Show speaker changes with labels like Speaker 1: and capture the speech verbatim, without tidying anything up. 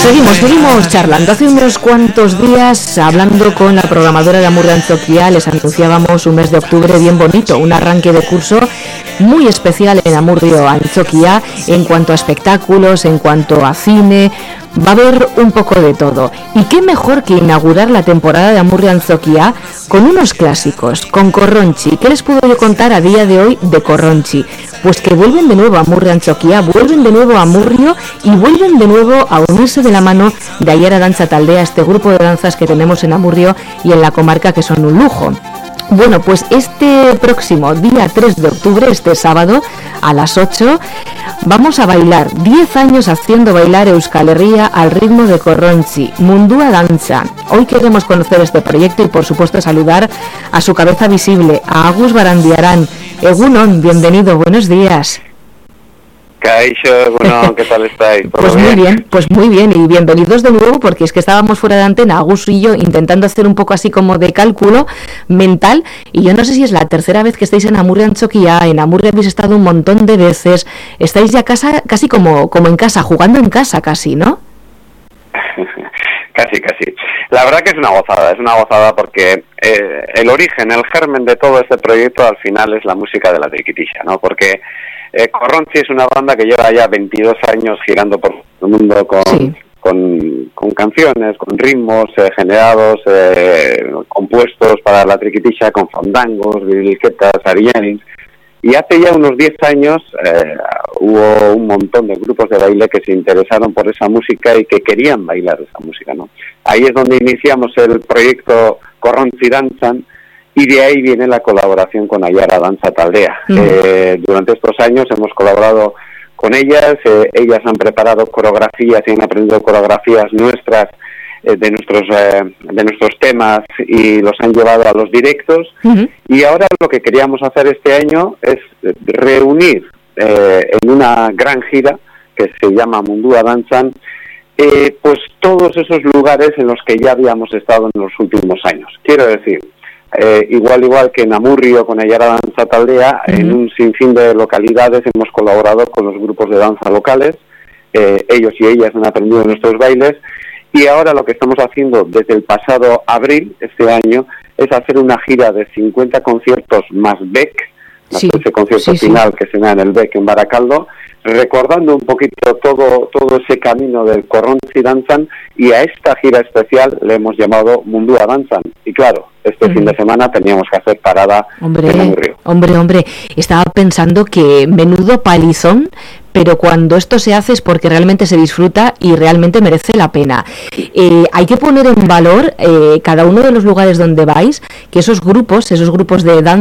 Speaker 1: Seguimos, seguimos charlando. Hace unos cuantos días, hablando con la programadora de Amurrio Antzoquia, les anunciábamos un mes de octubre bien bonito, un arranque de curso muy especial en Amurrio Antzoquia en cuanto a espectáculos, en cuanto a cine. Va a haber un poco de todo. Y qué mejor que inaugurar la temporada de Amurrio Antzoquia con unos clásicos, con Corronchi. ¿Qué les puedo yo contar a día de hoy de Corronchi? Pues que vuelven de nuevo a Amurrio Antzoquia, vuelven de nuevo a Amurrio y vuelven de nuevo a unirse de la mano de Aiara Danza Taldea, este grupo de danzas que tenemos en Amurrio y en la comarca, que son un lujo. Bueno, pues este próximo día tres de octubre, este sábado, a las ocho, vamos a bailar diez años haciendo bailar Euskal Herria al ritmo de Corronchi, Mundua Danza. Hoy queremos conocer este proyecto y, por supuesto, saludar a su cabeza visible, a Agus Barandiarán. Egunon, bienvenido, buenos días.
Speaker 2: Caixo, bueno, ¿qué tal estáis?
Speaker 1: Pues bien? muy bien, pues muy bien, y bienvenidos de nuevo, porque es que estábamos fuera de antena, Agus y yo, intentando hacer un poco así como de cálculo mental, y yo no sé si es la tercera vez que estáis en Amurrio Antzoquia. En Amurrio habéis estado un montón de veces, estáis ya casa, casi como, como en casa, jugando en casa casi, ¿no?
Speaker 2: Casi, casi. La verdad que es una gozada, es una gozada porque eh, el origen, el germen de todo este proyecto al final es la música de la triquitisha, ¿no? Porque eh, Corronchi es una banda que lleva ya veintidós años girando por el mundo con, sí. con, con canciones, con ritmos eh, generados, eh, compuestos para la triquitisha, con fandangos, bibliquetas, arianis. Y hace ya unos diez años eh, hubo un montón de grupos de baile que se interesaron por esa música y que querían bailar esa música, ¿no? Ahí es donde iniciamos el proyecto Corronchi Danzan, y de ahí viene la colaboración con Aiara Danza Taldea. Mm. Eh, durante estos años hemos colaborado con ellas, eh, ellas han preparado coreografías y han aprendido coreografías nuestras, de nuestros eh, de nuestros temas, y los han llevado a los directos. Uh-huh. Y ahora lo que queríamos hacer este año es reunir eh, en una gran gira que se llama Mundua Danzan eh, pues todos esos lugares en los que ya habíamos estado en los últimos años. Quiero decir, eh, igual igual que en Amurrio con Aiara Danza Taldea, uh-huh. en un sinfín de localidades hemos colaborado con los grupos de danza locales, eh, ellos y ellas han aprendido nuestros bailes. Y ahora lo que estamos haciendo desde el pasado abril, este año, es hacer una gira de cincuenta conciertos más B E C, más sí, ese concierto sí, final sí. que se da en el B E C en Baracaldo, recordando un poquito todo todo ese camino del Corronchi Danzan, y a esta gira especial le hemos llamado Mundua Danzan. Y claro, este mm. fin de semana teníamos que hacer parada
Speaker 1: hombre,
Speaker 2: en Amurrio.
Speaker 1: Hombre, hombre, estaba pensando que menudo palizón, pero cuando esto se hace es porque realmente se disfruta y realmente merece la pena. Eh, hay que poner en valor eh, cada uno de los lugares donde vais, que esos grupos, esos grupos de danza